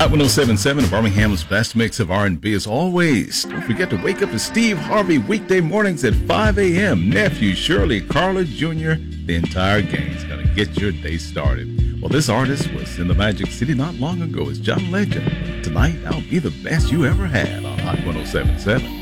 Hot 1077, Birmingham's best mix of R&B as always. Don't forget to wake up to Steve Harvey weekday mornings at 5 a.m. Nephew Shirley, Carla Jr., the entire gang's going to get your day started. Well, this artist was in the Magic City not long ago. It's John Legend. Tonight, I'll be the best you ever had on Hot 1077.